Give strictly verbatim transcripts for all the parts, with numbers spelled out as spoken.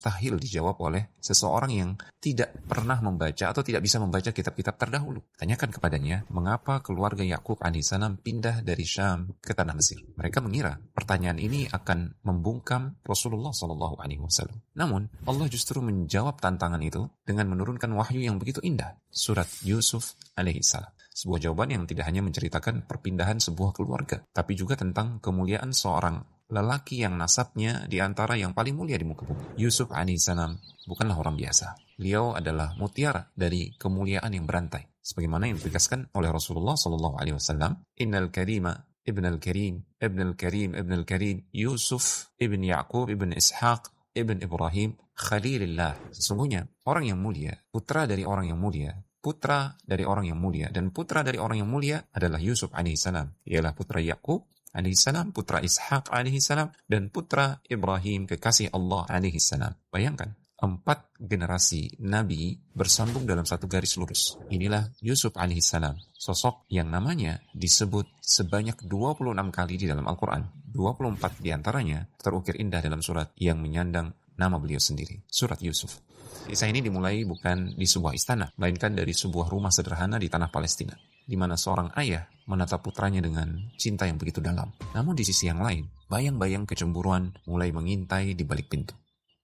mustahil dijawab oleh seseorang yang tidak pernah membaca atau tidak bisa membaca kitab-kitab terdahulu. Tanyakan kepadanya, mengapa keluarga Yakub alaihissalam pindah dari Syam ke tanah Mesir? Mereka mengira pertanyaan ini akan membungkam Rasulullah shallallahu alaihi wasallam. Namun, Allah justru menjawab tantangan itu dengan menurunkan wahyu yang begitu indah. Surat Yusuf alaihissalam. Sebuah jawaban yang tidak hanya menceritakan perpindahan sebuah keluarga, tapi juga tentang kemuliaan seorang lelaki yang nasabnya di antara yang paling mulia di muka bumi. Yusuf alaihissalam bukanlah orang biasa. Beliau adalah mutiara dari kemuliaan yang berantai. Sebagaimana yang ditegaskan oleh Rasulullah sallallahu alaihi wasallam, "Innal karima ibn al-karim, ibn al-karim, ibn al-karim, Yusuf ibn Yaqub ibn Ishaq ibn Ibrahim Khalilillah." Sesungguhnya orang yang mulia, putra dari orang yang mulia, putra dari orang yang mulia, dan putra dari orang yang mulia adalah Yusuf alaihissalam. Ialah putra Yakub alaihissalam, putra Ishaq alaihissalam, dan putra Ibrahim kekasih Allah alaihissalam. Bayangkan, empat generasi Nabi bersambung dalam satu garis lurus. Inilah Yusuf alaihissalam, sosok yang namanya disebut sebanyak dua puluh enam kali di dalam Al-Quran. dua puluh empat diantaranya terukir indah dalam surat yang menyandang nama beliau sendiri, surat Yusuf. Kisah ini dimulai bukan di sebuah istana, melainkan dari sebuah rumah sederhana di tanah Palestina, di mana seorang ayah menatap putranya dengan cinta yang begitu dalam. Namun di sisi yang lain, bayang-bayang kecemburuan mulai mengintai di balik pintu.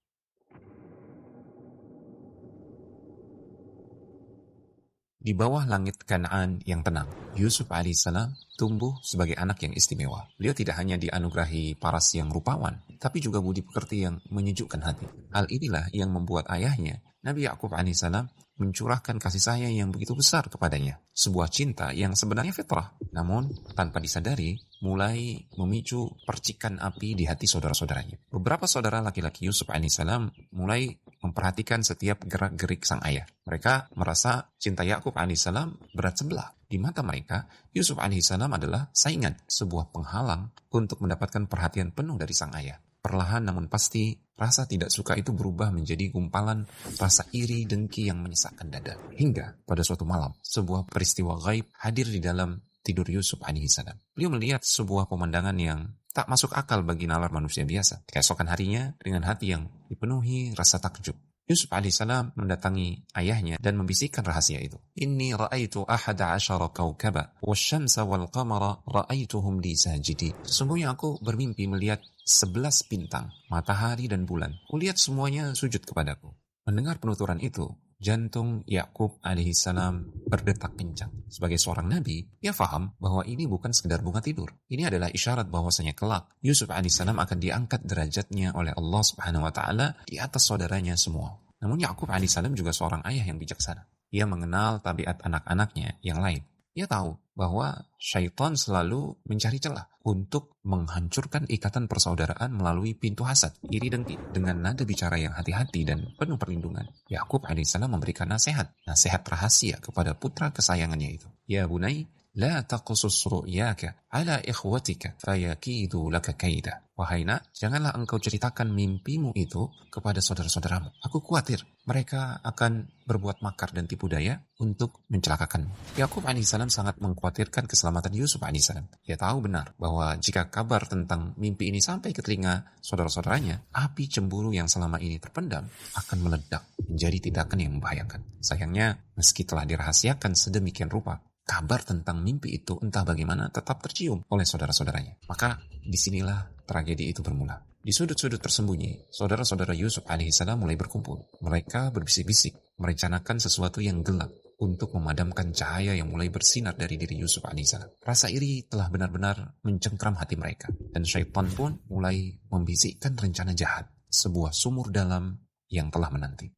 Di bawah langit Kanaan yang tenang, Yusuf alaihissalam tumbuh sebagai anak yang istimewa. Beliau tidak hanya dianugerahi paras yang rupawan, tapi juga budi pekerti yang menyejukkan hati. Hal inilah yang membuat ayahnya, Nabi Yakub alaihissalam, mencurahkan kasih sayang yang begitu besar kepadanya. Sebuah cinta yang sebenarnya fitrah, namun tanpa disadari mulai memicu percikan api di hati saudara-saudaranya. Beberapa saudara laki-laki Yusuf alaihissalam mulai memperhatikan setiap gerak-gerik sang ayah. Mereka merasa cinta Yakub alaihissalam berat sebelah. Di mata mereka, Yusuf alaihissalam adalah saingan, sebuah penghalang untuk mendapatkan perhatian penuh dari sang ayah. Perlahan namun pasti, rasa tidak suka itu berubah menjadi gumpalan rasa iri dengki yang menyesakkan dada. Hingga pada suatu malam, sebuah peristiwa gaib hadir di dalam tidur Yusuf alaihissalam. Beliau melihat sebuah pemandangan yang tak masuk akal bagi nalar manusia biasa. Keesokan harinya, dengan hati yang dipenuhi rasa takjub, Yusuf alaihissalam mendatangi ayahnya dan membisikkan rahasia itu. Inni ra'aitu ahada asyara kawkaba wasyamsa wal qamara ra'aituhum li sajidi. Sesungguhnya aku bermimpi melihat sebelas bintang, matahari dan bulan. Kulihat semuanya sujud kepadaku. Mendengar penuturan itu, jantung Yakub alaihissalam berdetak kencang. Sebagai seorang nabi, ia faham bahwa ini bukan sekedar bunga tidur. Ini adalah isyarat bahwasanya kelak Yusuf alaihissalam akan diangkat derajatnya oleh Allah Subhanahu wa taala di atas saudaranya semua. Namun Yakub alaihissalam juga seorang ayah yang bijaksana. Ia mengenal tabiat anak-anaknya yang lain. Ia tahu bahwa syaitan selalu mencari celah untuk menghancurkan ikatan persaudaraan melalui pintu hasad, iri dengki. Dengan nada bicara yang hati-hati dan penuh perlindungan, Yakub alaihissalam memberikan nasihat, nasihat rahasia kepada putra kesayangannya itu. Ya bunai, la taqsus ru'yaka ala ikhwatika fayakidu laka kaida. Wahai nak, janganlah engkau ceritakan mimpimu itu kepada saudara-saudaramu. Aku khawatir mereka akan berbuat makar dan tipu daya untuk mencelakakanmu. Yakub alaihissalam sangat mengkhawatirkan keselamatan Yusuf alaihissalam. Ia tahu benar bahwa jika kabar tentang mimpi ini sampai ke telinga saudara-saudaranya, api cemburu yang selama ini terpendam akan meledak menjadi tindakan yang membahayakan. Sayangnya, meski telah dirahasiakan sedemikian rupa, kabar tentang mimpi itu entah bagaimana tetap tercium oleh saudara-saudaranya. Maka disinilah tragedi itu bermula. Di sudut-sudut tersembunyi, saudara-saudara Yusuf alaihissalam mulai berkumpul. Mereka berbisik-bisik, merencanakan sesuatu yang gelap untuk memadamkan cahaya yang mulai bersinar dari diri Yusuf alaihissalam. Rasa iri telah benar-benar mencengkram hati mereka. Dan syaitan pun mulai membisikkan rencana jahat, sebuah sumur dalam yang telah menanti.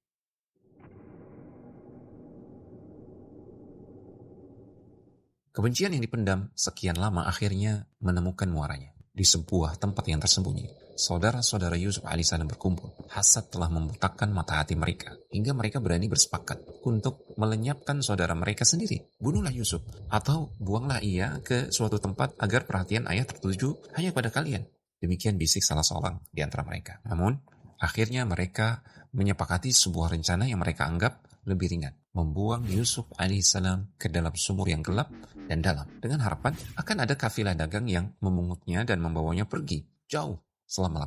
Kebencian yang dipendam sekian lama akhirnya menemukan muaranya. Di sebuah tempat yang tersembunyi, saudara-saudara Yusuf alaihissalam berkumpul. Hasad telah membutakan mata hati mereka, hingga mereka berani bersepakat untuk melenyapkan saudara mereka sendiri. Bunuhlah Yusuf, atau buanglah ia ke suatu tempat agar perhatian ayah tertuju hanya pada kalian. Demikian bisik salah seorang di antara mereka. Namun, akhirnya mereka menyepakati sebuah rencana yang mereka anggap lebih ringan, membuang Yusuf alaihissalam ke dalam sumur yang gelap dan dalam, dengan harapan akan ada kafilah dagang yang memungutnya dan membawanya pergi jauh selama-lamanya.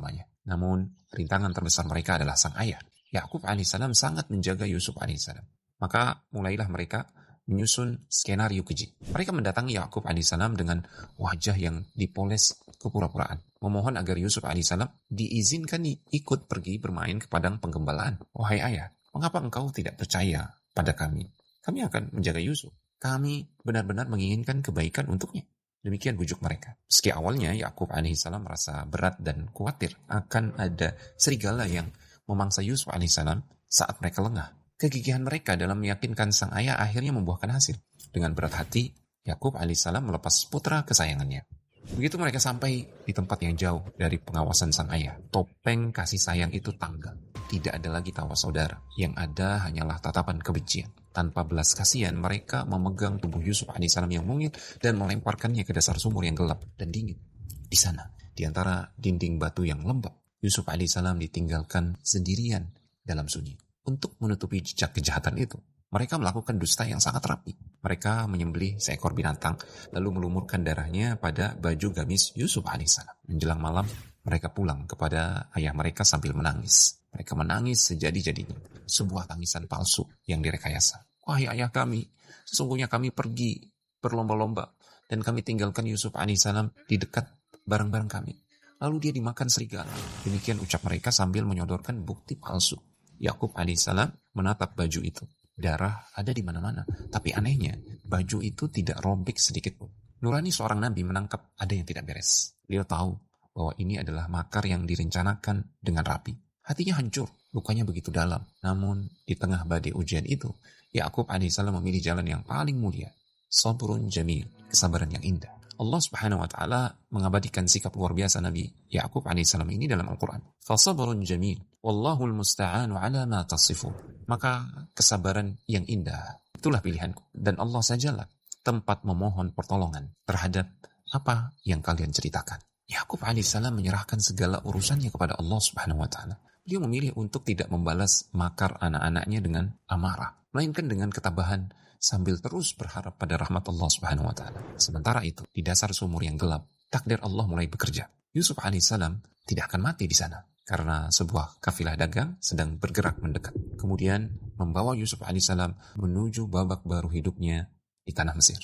Namun, rintangan terbesar mereka adalah sang ayah. Yakub alaihissalam sangat menjaga Yusuf alaihissalam. Maka mulailah mereka menyusun skenario keji. Mereka mendatangi Yakub alaihissalam dengan wajah yang dipoles kepura-puraan, memohon agar Yusuf alaihissalam diizinkan ikut pergi bermain ke padang penggembalaan. Wahai ayah, mengapa engkau tidak percaya pada kami? Kami akan menjaga Yusuf. Kami benar-benar menginginkan kebaikan untuknya. Demikian bujuk mereka. Meski awalnya Yakub alaihissalam merasa berat dan khawatir akan ada serigala yang memangsa Yusuf alaihissalam saat mereka lengah. Kegigihan mereka dalam meyakinkan sang ayah akhirnya membuahkan hasil. Dengan berat hati, Yakub alaihissalam melepas putra kesayangannya. Begitu mereka sampai di tempat yang jauh dari pengawasan sang ayah, topeng kasih sayang itu tanggal. Tidak ada lagi tawa saudara. Yang ada hanyalah tatapan kebencian. Tanpa belas kasihan, mereka memegang tubuh Yusuf alaihissalam yang mungil dan melemparkannya ke dasar sumur yang gelap dan dingin. Di sana, di antara dinding batu yang lembab, Yusuf alaihissalam ditinggalkan sendirian dalam sunyi. Untuk menutupi jejak kejahatan itu, mereka melakukan dusta yang sangat rapi. Mereka menyembelih seekor binatang, lalu melumurkan darahnya pada baju gamis Yusuf alaihissalam. Menjelang malam, mereka pulang kepada ayah mereka sambil menangis. Mereka menangis sejadi-jadinya. Sebuah tangisan palsu yang direkayasa. Wahai ayah kami, sesungguhnya kami pergi berlomba-lomba dan kami tinggalkan Yusuf alaihissalam di dekat barang-barang kami. Lalu dia dimakan serigala. Demikian ucap mereka sambil menyodorkan bukti palsu. Yakub alaihissalam menatap baju itu. Darah ada di mana-mana. Tapi anehnya, baju itu tidak robek sedikit pun. Nurani seorang nabi menangkap ada yang tidak beres. Dia tahu bahwa ini adalah makar yang direncanakan dengan rapi. Hatinya hancur, lukanya begitu dalam. Namun, di tengah badai ujian itu, Yakub alaihissalam memilih jalan yang paling mulia. Sabrun jamil, kesabaran yang indah. Allah subhanahu wa ta'ala mengabadikan sikap luar biasa Nabi Yakub alaihissalam ini dalam Al-Quran. Fasabrun jamil, wallahul musta'anu ala ma tasifun. Maka kesabaran yang indah, itulah pilihanku. Dan Allah sajalah tempat memohon pertolongan terhadap apa yang kalian ceritakan. Yakub alaihissalam menyerahkan segala urusannya kepada Allah subhanahu wa ta'ala. Dia memilih untuk tidak membalas makar anak-anaknya dengan amarah, melainkan dengan ketabahan sambil terus berharap pada rahmat Allah subhanahu wa ta'ala. Sementara itu, di dasar sumur yang gelap, takdir Allah mulai bekerja. Yusuf alaihissalam tidak akan mati di sana, karena sebuah kafilah dagang sedang bergerak mendekat. Kemudian membawa Yusuf alaihissalam menuju babak baru hidupnya di tanah Mesir.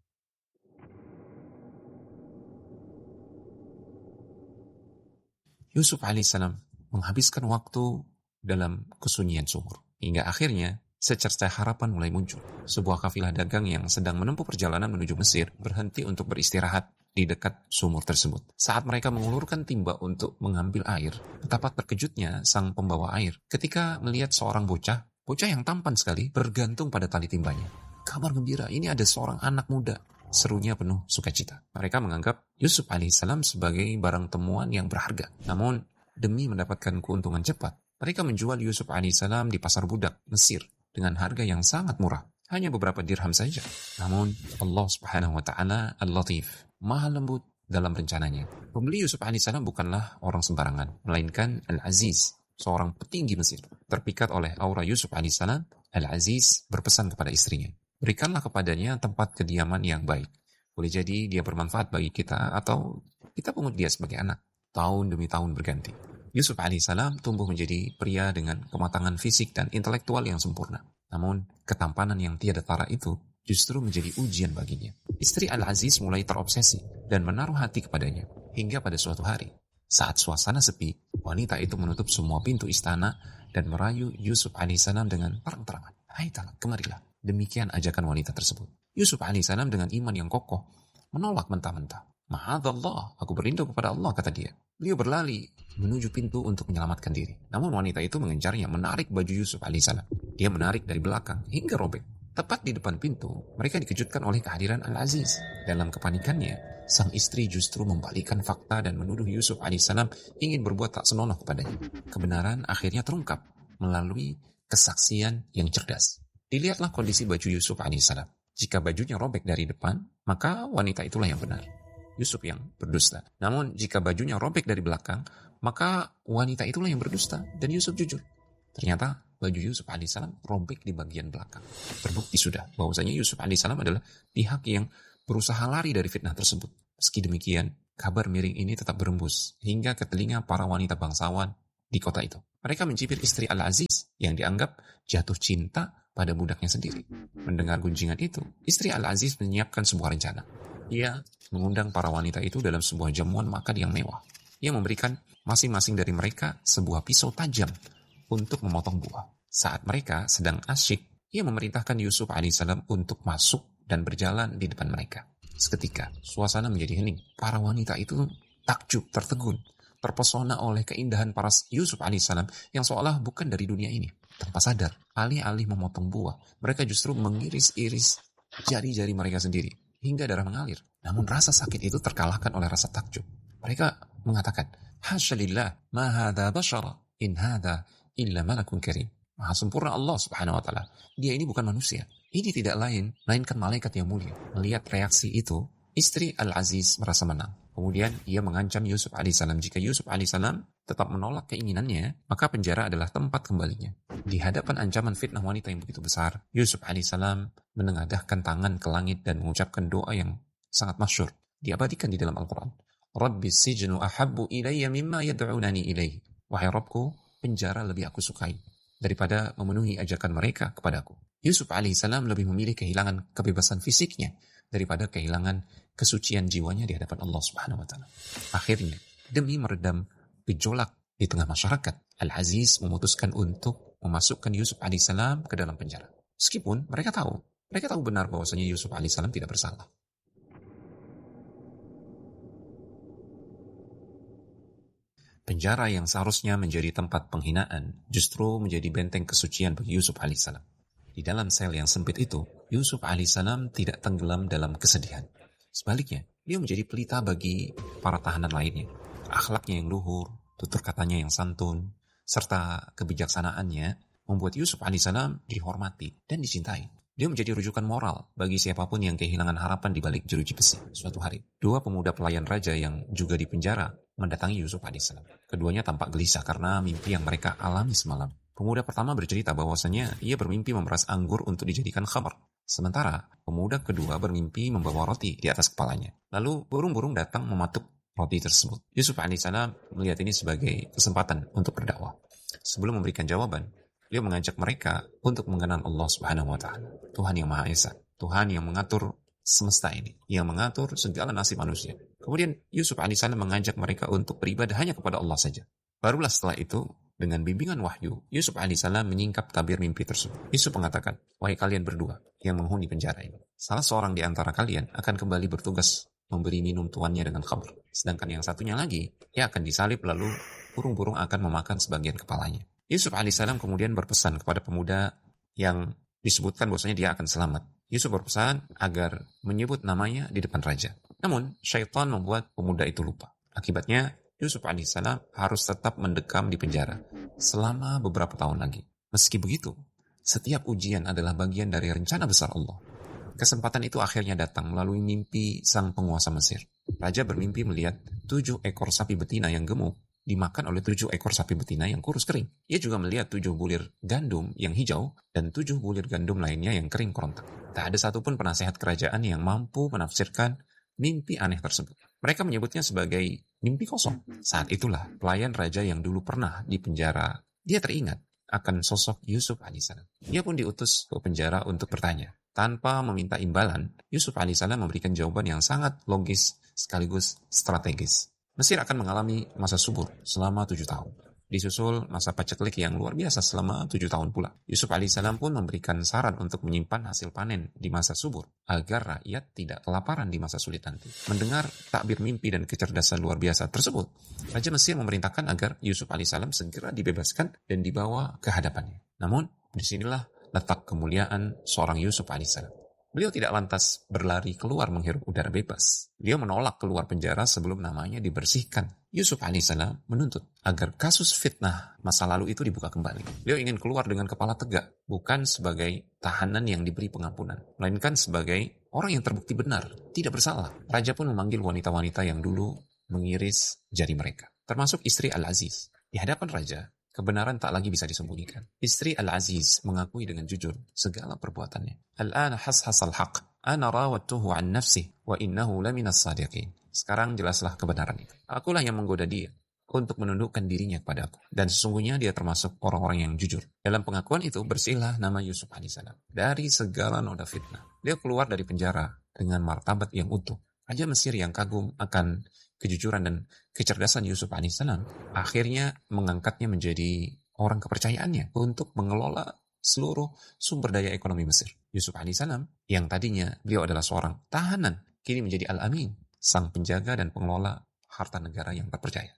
Yusuf alaihissalam menghabiskan waktu dalam kesunyian sumur. Hingga akhirnya secerca harapan mulai muncul. Sebuah kafilah dagang yang sedang menempuh perjalanan menuju Mesir berhenti untuk beristirahat di dekat sumur tersebut. Saat mereka mengulurkan timba untuk mengambil air, betapa terkejutnya sang pembawa air ketika melihat seorang bocah, bocah yang tampan sekali bergantung pada tali timbanya. Kabar gembira, ini ada seorang anak muda. Serunya penuh sukacita. Mereka menganggap Yusuf alaihissalam sebagai barang temuan yang berharga. Namun, demi mendapatkan keuntungan cepat, mereka menjual Yusuf alaihissalam di pasar budak Mesir dengan harga yang sangat murah, hanya beberapa dirham saja. Namun Allah subhanahu wa ta'ala al-Latif, maha lembut dalam rencananya. Pembeli Yusuf alaihissalam bukanlah orang sembarangan, melainkan Al-Aziz, seorang petinggi Mesir. Terpikat oleh aura Yusuf alaihissalam, Al-Aziz berpesan kepada istrinya, berikanlah kepadanya tempat kediaman yang baik. Boleh jadi dia bermanfaat bagi kita, atau kita pungut dia sebagai anak. Tahun demi tahun berganti. Yusuf alaihissalam tumbuh menjadi pria dengan kematangan fisik dan intelektual yang sempurna. Namun, ketampanan yang tiada tara itu justru menjadi ujian baginya. Istri Al-Aziz mulai terobsesi dan menaruh hati kepadanya. Hingga pada suatu hari, saat suasana sepi, wanita itu menutup semua pintu istana dan merayu Yusuf alaihissalam dengan terang-terangan. Hai talak, kemarilah. Demikian ajakan wanita tersebut. Yusuf alaihissalam dengan iman yang kokoh menolak mentah-mentah. Ma'adzallah, aku berlindung kepada Allah, kata dia. Beliau berlari menuju pintu untuk menyelamatkan diri. Namun wanita itu mengejarnya, menarik baju Yusuf alaihissalam. Dia menarik dari belakang hingga robek. Tepat di depan pintu, mereka dikejutkan oleh kehadiran Al-Aziz. Dalam kepanikannya, sang istri justru membalikkan fakta dan menuduh Yusuf alaihissalam ingin berbuat tak senonoh kepadanya. Kebenaran akhirnya terungkap melalui kesaksian yang cerdas. Dilihatlah kondisi baju Yusuf alaihissalam. Jika bajunya robek dari depan, maka wanita itulah yang benar. Yusuf yang berdusta. Namun jika bajunya robek dari belakang, maka wanita itulah yang berdusta dan Yusuf jujur. Ternyata baju Yusuf alaihissalam robek di bagian belakang. Terbukti sudah bahwasanya Yusuf alaihissalam adalah pihak yang berusaha lari dari fitnah tersebut. Meski demikian, kabar miring ini tetap berembus hingga ke telinga para wanita bangsawan di kota itu. Mereka mencibir istri Al-Aziz yang dianggap jatuh cinta pada budaknya sendiri. Mendengar gunjingan itu, istri Al-Aziz menyiapkan sebuah rencana. Ia mengundang para wanita itu dalam sebuah jamuan makan yang mewah. Ia memberikan masing-masing dari mereka sebuah pisau tajam untuk memotong buah. Saat mereka sedang asyik, ia memerintahkan Yusuf alaihissalam untuk masuk dan berjalan di depan mereka. Seketika, suasana menjadi hening. Para wanita itu takjub, tertegun, terpesona oleh keindahan para Yusuf alaihissalam yang seolah bukan dari dunia ini. Tanpa sadar, alih-alih memotong buah, mereka justru mengiris-iris jari-jari mereka sendiri hingga darah mengalir. Namun rasa sakit itu terkalahkan oleh rasa takjub. Mereka mengatakan, Hasya lillah, ma hadha bashara, in hadha illa malakun karim. Maha sempurna Allah subhanahu wa ta'ala. Dia ini bukan manusia. Ini tidak lain, melainkan malaikat yang mulia. Melihat reaksi itu, istri Al-Aziz merasa menang. Kemudian ia mengancam Yusuf alaihissalam. Jika Yusuf alaihissalam tetap menolak keinginannya, maka penjara adalah tempat kembalinya. Di hadapan ancaman fitnah wanita yang begitu besar, Yusuf alaihissalam menengadahkan tangan ke langit dan mengucapkan doa yang sangat masyhur. Diabadikan di dalam Al-Quran. Rabbi sijnu ahabbu ilayya mimma yad'unani ilaih. Wahai Rabbku, penjara lebih aku sukai daripada memenuhi ajakan mereka kepadaku. Yusuf alaihissalam lebih memilih kehilangan kebebasan fisiknya daripada kehilangan kesucian jiwanya di hadapan Allah subhanahu wa ta'ala. Akhirnya, demi meredam gejolak di tengah masyarakat, Al-Aziz memutuskan untuk memasukkan Yusuf alaihissalam ke dalam penjara. Meskipun mereka tahu, mereka tahu benar bahwasanya Yusuf alaihissalam tidak bersalah. Penjara yang seharusnya menjadi tempat penghinaan justru menjadi benteng kesucian bagi Yusuf alaihissalam. Di dalam sel yang sempit itu, Yusuf alaihissalam tidak tenggelam dalam kesedihan. Sebaliknya, dia menjadi pelita bagi para tahanan lainnya. Akhlaknya yang luhur, tutur katanya yang santun, serta kebijaksanaannya membuat Yusuf alaihissalam dihormati dan dicintai. Dia menjadi rujukan moral bagi siapapun yang kehilangan harapan di balik jeruji besi. Suatu hari, dua pemuda pelayan raja yang juga dipenjara mendatangi Yusuf alaihissalam. Keduanya tampak gelisah karena mimpi yang mereka alami semalam. Pemuda pertama bercerita bahwasanya ia bermimpi memeras anggur untuk dijadikan khamar. Sementara pemuda kedua bermimpi membawa roti di atas kepalanya. Lalu burung-burung datang mematuk roti tersebut. Yusuf alaihissalam melihat ini sebagai kesempatan untuk berdakwah. Sebelum memberikan jawaban, beliau mengajak mereka untuk mengenal Allah subhanahu wa ta'ala. Tuhan yang Maha Esa. Tuhan yang mengatur semesta ini. Yang mengatur segala nasib manusia. Kemudian Yusuf alaihissalam mengajak mereka untuk beribadah hanya kepada Allah saja. Barulah setelah itu, dengan bimbingan wahyu, Yusuf alaihissalam menyingkap tabir mimpi tersebut. Yusuf mengatakan, wahai kalian berdua yang menghuni penjara ini. Salah seorang di antara kalian akan kembali bertugas memberi minum tuannya dengan khamr. Sedangkan yang satunya lagi, ia akan disalib lalu burung-burung akan memakan sebagian kepalanya. Yusuf alaihissalam kemudian berpesan kepada pemuda yang disebutkan bahwasanya dia akan selamat. Yusuf berpesan agar menyebut namanya di depan raja. Namun, syaitan membuat pemuda itu lupa. Akibatnya, Yusuf alaihissalam harus tetap mendekam di penjara selama beberapa tahun lagi. Meski begitu, setiap ujian adalah bagian dari rencana besar Allah. Kesempatan itu akhirnya datang melalui mimpi sang penguasa Mesir. Raja bermimpi melihat tujuh ekor sapi betina yang gemuk dimakan oleh tujuh ekor sapi betina yang kurus kering. Ia juga melihat tujuh bulir gandum yang hijau dan tujuh bulir gandum lainnya yang kering kerontak. Tak ada satupun penasehat kerajaan yang mampu menafsirkan mimpi aneh tersebut. Mereka menyebutnya sebagai mimpi kosong. Saat itulah pelayan raja yang dulu pernah di penjara, dia teringat akan sosok Yusuf alaihissalam. Dia pun diutus ke penjara untuk bertanya. Tanpa meminta imbalan, Yusuf alaihissalam memberikan jawaban yang sangat logis sekaligus strategis. Mesir akan mengalami masa subur selama tujuh tahun. Disusul masa paceklik yang luar biasa selama tujuh tahun pula. Yusuf alaihissalam pun memberikan saran untuk menyimpan hasil panen di masa subur, agar rakyat tidak kelaparan di masa sulit nanti. Mendengar takbir mimpi dan kecerdasan luar biasa tersebut, Raja Mesir memerintahkan agar Yusuf alaihissalam segera dibebaskan dan dibawa ke hadapannya. Namun, disinilah letak kemuliaan seorang Yusuf alaihissalam. Beliau tidak lantas berlari keluar menghirup udara bebas. Beliau menolak keluar penjara sebelum namanya dibersihkan. Yusuf alaihissalam menuntut agar kasus fitnah masa lalu itu dibuka kembali. Beliau ingin keluar dengan kepala tegak, bukan sebagai tahanan yang diberi pengampunan, melainkan sebagai orang yang terbukti benar, tidak bersalah. Raja pun memanggil wanita-wanita yang dulu mengiris jari mereka, termasuk istri Al-Aziz. Di hadapan raja, kebenaran tak lagi bisa disembunyikan. Istri Al-Aziz mengakui dengan jujur segala perbuatannya. Al-ana hashas al-haq. Ana rawattuhu an nafsih wa innahu laminas sadiqin. sekarang jelaslah kebenaran itu. Akulah yang menggoda dia untuk menundukkan dirinya kepadaku. Dan sesungguhnya dia termasuk orang-orang yang jujur. Dalam pengakuan itu bersihlah nama Yusuf alaihissalam dari segala noda fitnah. Dia keluar dari penjara dengan martabat yang utuh. Raja Mesir yang kagum akan kejujuran dan kecerdasan Yusuf alaihissalam akhirnya mengangkatnya menjadi orang kepercayaannya untuk mengelola seluruh sumber daya ekonomi Mesir. Yusuf alaihissalam yang tadinya beliau adalah seorang tahanan, kini menjadi Al-Amin, sang penjaga dan pengelola harta negara yang terpercaya.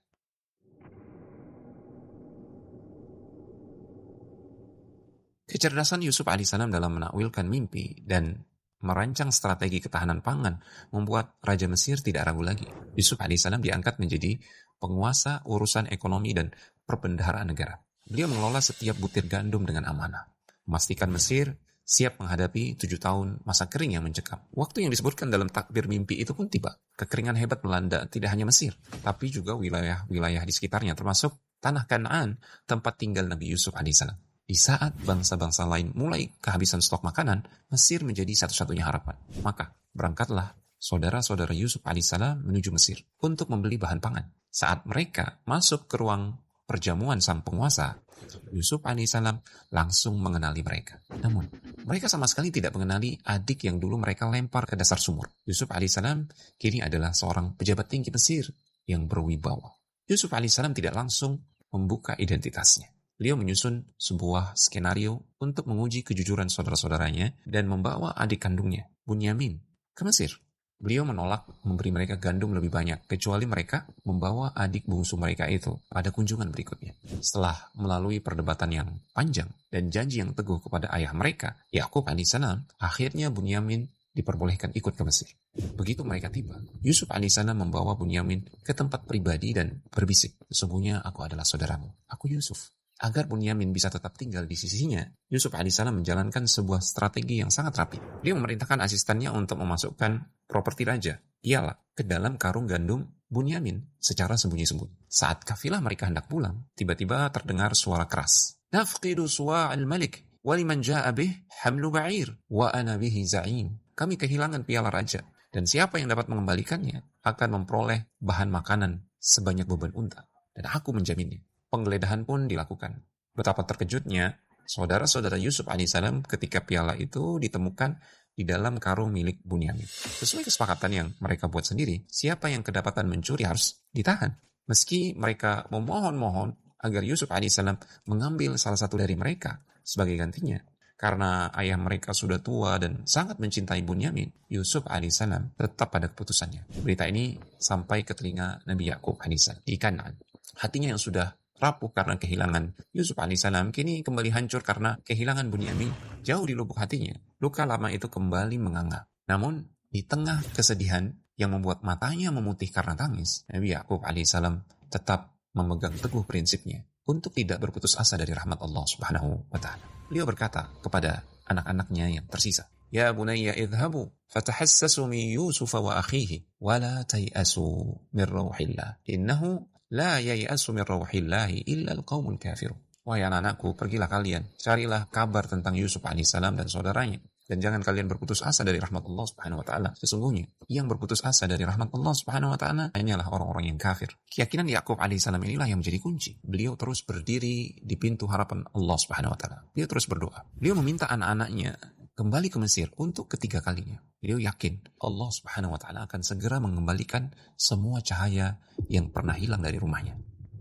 Kecerdasan Yusuf alaihissalam dalam menakwilkan mimpi dan merancang strategi ketahanan pangan membuat Raja Mesir tidak ragu lagi. Yusuf alaihissalam diangkat menjadi penguasa urusan ekonomi dan perbendaharaan negara. Beliau mengelola setiap butir gandum dengan amanah, memastikan Mesir siap menghadapi tujuh tahun masa kering yang mencekam. Waktu yang disebutkan dalam takbir mimpi itu pun tiba. Kekeringan hebat melanda tidak hanya Mesir, tapi juga wilayah-wilayah di sekitarnya, termasuk tanah Kanaan, tempat tinggal Nabi Yusuf alaihissalam. Di saat bangsa-bangsa lain mulai kehabisan stok makanan, Mesir menjadi satu-satunya harapan. Maka berangkatlah saudara-saudara Yusuf alaihissalam menuju Mesir untuk membeli bahan pangan. Saat mereka masuk ke ruang perjamuan sang penguasa, Yusuf alaihissalam langsung mengenali mereka. Namun, mereka sama sekali tidak mengenali adik yang dulu mereka lempar ke dasar sumur. Yusuf alaihissalam kini adalah seorang pejabat tinggi Mesir yang berwibawa. Yusuf alaihissalam tidak langsung membuka identitasnya. Beliau menyusun sebuah skenario untuk menguji kejujuran saudara-saudaranya dan membawa adik kandungnya, Bunyamin, ke Mesir. Beliau menolak memberi mereka gandum lebih banyak, kecuali mereka membawa adik bungsu mereka itu pada kunjungan berikutnya. Setelah melalui perdebatan yang panjang dan janji yang teguh kepada ayah mereka, Yakub alaihissalam, akhirnya Bunyamin diperbolehkan ikut ke Mesir. Begitu mereka tiba, Yusuf alaihissalam membawa Bunyamin ke tempat pribadi dan berbisik, "Sesungguhnya aku adalah saudaramu, aku Yusuf." Agar Bunyamin bisa tetap tinggal di sisinya, Yusuf alaihissalam menjalankan sebuah strategi yang sangat rapi. Dia memerintahkan asistennya untuk memasukkan properti raja, ialah ke dalam karung gandum Bunyamin secara sembunyi-sembunyi. Saat kafilah mereka hendak pulang, tiba-tiba terdengar suara keras. "Nafqidu suwa'al malik, waliman ja'a bih hamlu ba'ir, wa ana bihi za'im." Kami kehilangan piala raja, dan siapa yang dapat mengembalikannya akan memperoleh bahan makanan sebanyak beban unta, dan aku menjaminnya. Penggeledahan pun dilakukan. Betapa terkejutnya saudara-saudara Yusuf alaihissalam ketika piala itu ditemukan di dalam karung milik Bunyamin. Sesuai kesepakatan yang mereka buat sendiri, siapa yang kedapatan mencuri harus ditahan. Meski mereka memohon-mohon agar Yusuf alaihissalam mengambil salah satu dari mereka sebagai gantinya. Karena ayah mereka sudah tua dan sangat mencintai Bunyamin, Yusuf alaihissalam tetap pada keputusannya. Berita ini sampai ke telinga Nabi Yakub alaihissalam di Kanaan. Hatinya yang sudah rapuh karena kehilangan Yusuf alaihissalam kini kembali hancur karena kehilangan Bunyamin. Jauh di lubuk hatinya, luka lama itu kembali menganga. Namun di tengah kesedihan yang membuat matanya memutih karena tangis, Nabi Yakub alaihissalam tetap memegang teguh prinsipnya untuk tidak berputus asa dari rahmat Allah Subhanahu wa taala. Beliau berkata kepada anak-anaknya yang tersisa, "Ya bunayya idhabu fatahassasu min Yusuf wa akhihi wa la tay'asu min rauhillah innahu la yai'asu min rauhillahi illa al-qaumul kafirun." Wahai anak-anakku, pergilah kalian, carilah kabar tentang Yusuf alaihissalam dan saudaranya, dan jangan kalian berputus asa dari rahmat Allah Subhanahu wa taala. Sesungguhnya yang berputus asa dari rahmat Allah Subhanahu wa taala hanyalah orang-orang yang kafir. Keyakinan Yakub alaihissalam inilah yang menjadi kunci. Beliau terus berdiri di pintu harapan Allah Subhanahu wa taala. Beliau terus berdoa. Beliau meminta anak-anaknya kembali ke Mesir untuk ketiga kalinya. Beliau yakin Allah Subhanahu wa taala akan segera mengembalikan semua cahaya yang pernah hilang dari rumahnya.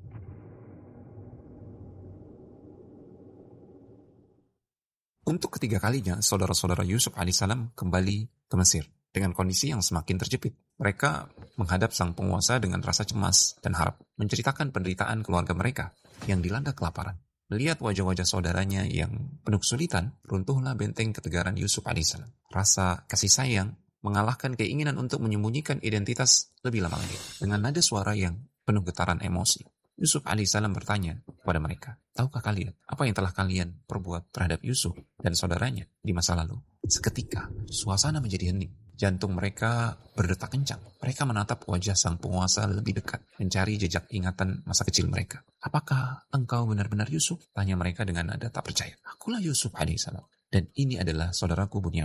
Untuk ketiga kalinya, saudara-saudara Yusuf alaihissalam kembali ke Mesir dengan kondisi yang semakin terjepit. Mereka menghadap sang penguasa dengan rasa cemas dan harap, menceritakan penderitaan keluarga mereka yang dilanda kelaparan. Melihat wajah-wajah saudaranya yang penuh kesulitan, runtuhlah benteng ketegaran Yusuf alaihissalam. Rasa kasih sayang mengalahkan keinginan untuk menyembunyikan identitas lebih lama lagi. Dengan nada suara yang penuh getaran emosi, Yusuf alaihissalam bertanya kepada mereka, "Tahukah kalian apa yang telah kalian perbuat terhadap Yusuf dan saudaranya di masa lalu?" Seketika, suasana menjadi hening. Jantung mereka berdetak kencang. Mereka menatap wajah sang penguasa lebih dekat, mencari jejak ingatan masa kecil mereka. "Apakah engkau benar-benar Yusuf?" tanya mereka dengan nada tak percaya. "Akulah Yusuf alaihissalam, dan ini adalah saudaraku Bunyamin."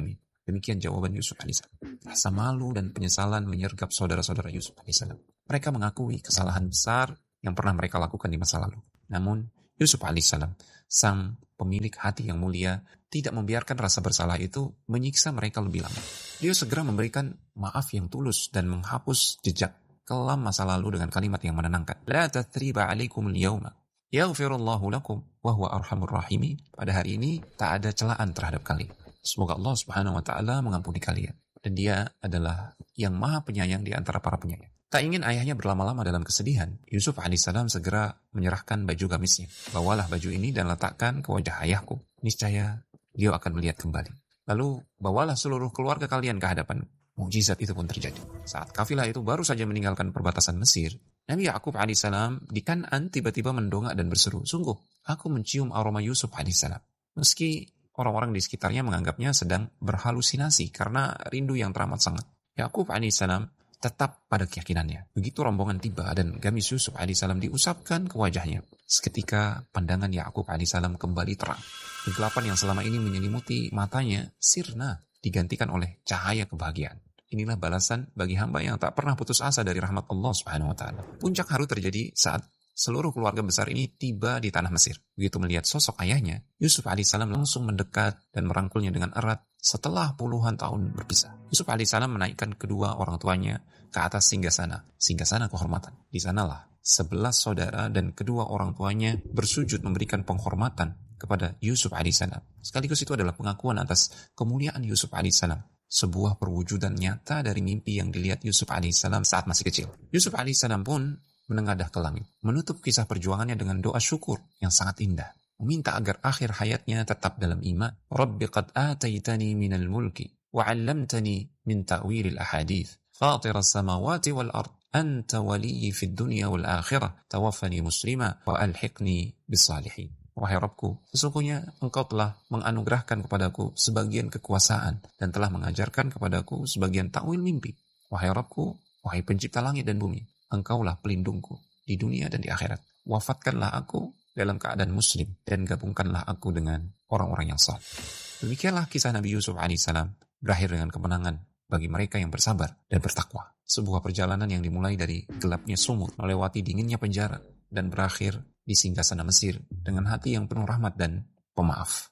Demikian jawaban Yusuf alaihissalam. Rasa malu dan penyesalan menyergap saudara-saudara Yusuf alaihissalam. Mereka mengakui kesalahan besar yang pernah mereka lakukan di masa lalu. Namun Yusuf alaihissalam, sang pemilik hati yang mulia, tidak membiarkan rasa bersalah itu menyiksa mereka lebih lama. Dia segera memberikan maaf yang tulus dan menghapus jejak kelam masa lalu dengan kalimat yang menenangkan. La tathriba alaikum al-yawma yaghfirullahu lakum wa huwa arhamur rahimin. Pada hari ini tak ada celaan terhadap kalian. Semoga Allah Subhanahu wa taala mengampuni kalian. Dan Dia adalah yang Maha Penyayang di antara para penyayang. Tak ingin ayahnya berlama-lama dalam kesedihan, Yusuf alaihissalam segera menyerahkan baju gamisnya. Bawalah baju ini dan letakkan ke wajah ayahku. Niscaya dia akan melihat kembali. Lalu bawalah seluruh keluarga kalian ke hadapan. Mukjizat itu pun terjadi. Saat kafilah itu baru saja meninggalkan perbatasan Mesir, Nabi Yakub alaihissalam di Kan'an tiba-tiba mendongak dan berseru, sungguh, aku mencium aroma Yusuf alaihissalam. Meski orang-orang di sekitarnya menganggapnya sedang berhalusinasi karena rindu yang teramat sangat. Yakub alaihissalam tetap pada keyakinannya. Begitu rombongan tiba dan gamis Yusuf alaihissalam diusapkan ke wajahnya. Seketika pandangan Yakub alaihissalam kembali terang. Kegelapan yang selama ini menyelimuti matanya sirna, digantikan oleh cahaya kebahagiaan. Inilah balasan bagi hamba yang tak pernah putus asa dari rahmat Allah Subhanahu wa taala. Puncak haru terjadi saat seluruh keluarga besar ini tiba di tanah Mesir. Begitu melihat sosok ayahnya, Yusuf alaihissalam langsung mendekat dan merangkulnya dengan erat setelah puluhan tahun berpisah. Yusuf alaihissalam menaikkan kedua orang tuanya ke atas singgasana, singgasana kehormatan. Di sanalah sebelas saudara dan kedua orang tuanya bersujud memberikan penghormatan kepada Yusuf alaihissalam. Sekaligus itu adalah pengakuan atas kemuliaan Yusuf alaihissalam. Sebuah perwujudan nyata dari mimpi yang dilihat Yusuf alaihissalam saat masih kecil. Yusuf alaihissalam pun menengadah ke langit, menutup kisah perjuangannya dengan doa syukur yang sangat indah, meminta agar akhir hayatnya tetap dalam iman. Rabbi qad ataitani minal mulki wa 'allamtani min ta'wilil ahadits fatiras samawati wal ard anta waliyyi fid dunya wal akhirah tawaffani muslima wa alhiqni bis salihin. Wahai Rabbku, sesungguhnya Engkau telah menganugerahkan kepadaku sebagian kekuasaan dan telah mengajarkan kepadaku sebagian takwil mimpi. Wahai Rabbku, wahai pencipta langit dan bumi, Engkaulah pelindungku di dunia dan di akhirat. Wafatkanlah aku dalam keadaan muslim dan gabungkanlah aku dengan orang-orang yang saleh. Demikianlah kisah Nabi Yusuf alaihissalam berakhir dengan kemenangan bagi mereka yang bersabar dan bertakwa. Sebuah perjalanan yang dimulai dari gelapnya sumur, melewati dinginnya penjara, dan berakhir di singgasana Mesir dengan hati yang penuh rahmat dan pemaaf.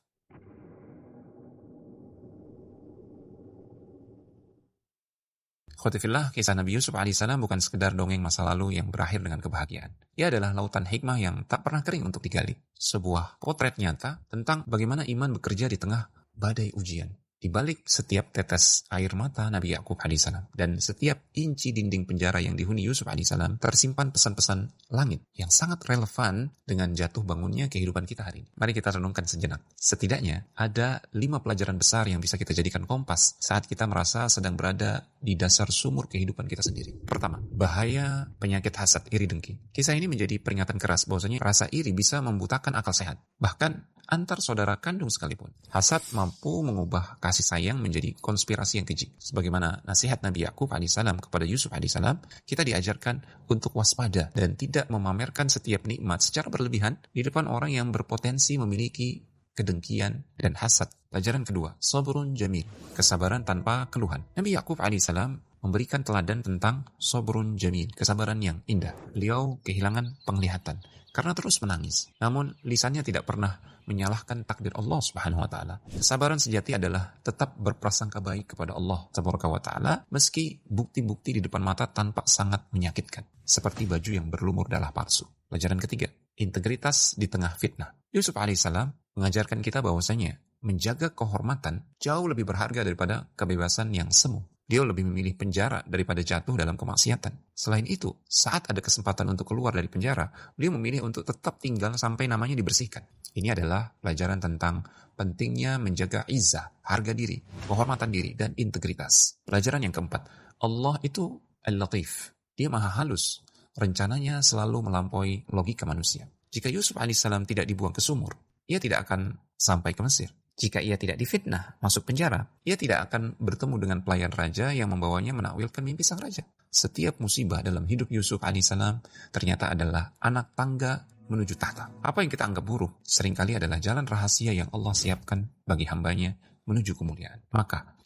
Khotifillah, kisah Nabi Yusuf alaihissalam bukan sekedar dongeng masa lalu yang berakhir dengan kebahagiaan. Ia adalah lautan hikmah yang tak pernah kering untuk digali. Sebuah potret nyata tentang bagaimana iman bekerja di tengah badai ujian. Di balik setiap tetes air mata Nabi Yakub alaihissalam dan setiap inci dinding penjara yang dihuni Yusuf alaihissalam tersimpan pesan-pesan langit yang sangat relevan dengan jatuh bangunnya kehidupan kita hari ini. Mari kita renungkan sejenak. Setidaknya ada lima pelajaran besar yang bisa kita jadikan kompas saat kita merasa sedang berada di dasar sumur kehidupan kita sendiri. Pertama, bahaya penyakit hasad, iri, dengki. Kisah ini menjadi peringatan keras bahwasanya rasa iri bisa membutakan akal sehat. Bahkan antar saudara kandung sekalipun. Hasad mampu mengubah kasih sayang menjadi konspirasi yang keji. Sebagaimana nasihat Nabi Yakub alaihissalam kepada Yusuf alaihissalam, kita diajarkan untuk waspada dan tidak memamerkan setiap nikmat secara berlebihan di depan orang yang berpotensi memiliki kedengkian dan hasad. Pelajaran kedua, sabrun jamil, kesabaran tanpa keluhan. Nabi Yakub alaihissalam memberikan teladan tentang sabrun jamil, kesabaran yang indah. Beliau kehilangan penglihatan karena terus menangis. Namun lisannya tidak pernah menyalahkan takdir Allah Subhanahu wa taala. Kesabaran sejati adalah tetap berprasangka baik kepada Allah Tabaraka wa taala meski bukti-bukti di depan mata tampak sangat menyakitkan, seperti baju yang berlumur darah palsu. Pelajaran ketiga, integritas di tengah fitnah. Yusuf alaihissalam mengajarkan kita bahwasanya menjaga kehormatan jauh lebih berharga daripada kebebasan yang semu. Dia lebih memilih penjara daripada jatuh dalam kemaksiatan. Selain itu, saat ada kesempatan untuk keluar dari penjara, beliau memilih untuk tetap tinggal sampai namanya dibersihkan. Ini adalah pelajaran tentang pentingnya menjaga izzah, harga diri, kehormatan diri, dan integritas. Pelajaran yang keempat, Allah itu Al-Latif. Dia maha halus. Rencananya selalu melampaui logika manusia. Jika Yusuf alaihissalam tidak dibuang ke sumur, ia tidak akan sampai ke Mesir. Jika ia tidak difitnah, masuk penjara, ia tidak akan bertemu dengan pelayan raja yang membawanya menakwilkan mimpi sang raja. Setiap musibah dalam hidup Yusuf alaihissalam ternyata adalah anak tangga menuju tahta. Apa yang kita anggap buruk, seringkali adalah jalan rahasia yang Allah siapkan bagi hambanya menuju kemuliaan. Maka,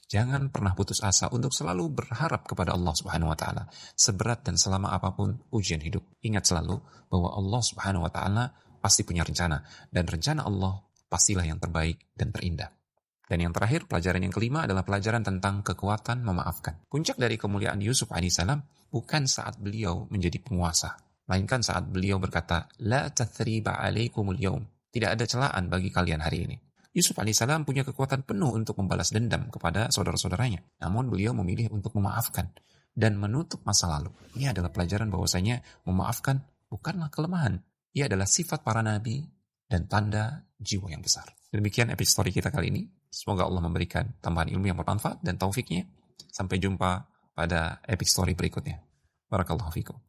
Jangan pernah putus asa untuk selalu berharap kepada Allah Subhanahu wa taala. Seberat dan selama apapun ujian hidup, ingat selalu bahwa Allah Subhanahu wa taala pasti punya rencana, dan rencana Allah pastilah yang terbaik dan terindah. Dan yang terakhir, pelajaran yang kelima adalah pelajaran tentang kekuatan memaafkan. Puncak dari kemuliaan Yusuf alaihissalam bukan saat beliau menjadi penguasa, melainkan saat beliau berkata, La tathriba alaikumul yaum. Tidak ada celaan bagi kalian hari ini. Yusuf alaihissalam punya kekuatan penuh untuk membalas dendam kepada saudara-saudaranya. Namun beliau memilih untuk memaafkan dan menutup masa lalu. Ini adalah pelajaran bahwasanya memaafkan bukanlah kelemahan. Ia adalah sifat para nabi dan tanda jiwa yang besar. Demikian episode kita kali ini. Semoga Allah memberikan tambahan ilmu yang bermanfaat dan taufiknya. Sampai jumpa pada episode berikutnya. Barakallahu fikum.